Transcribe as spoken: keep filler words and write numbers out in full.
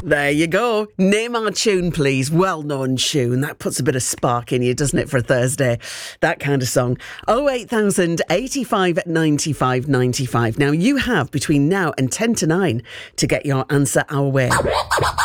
There you go. Name our tune, please. Well-known tune. That puts a bit of spark in you, doesn't it, for a Thursday? That kind of song. oh eight thousand eighty-five ninety-five ninety-five. Now, you have between now and ten to nine to get your answer our way.